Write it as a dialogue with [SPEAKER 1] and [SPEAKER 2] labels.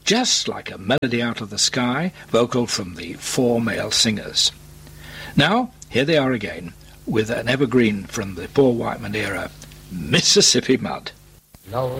[SPEAKER 1] just like a melody out of the sky, vocaled from the 4 male singers. Now, here they are again, with an evergreen from the Paul Whiteman era, Mississippi Mud.
[SPEAKER 2] No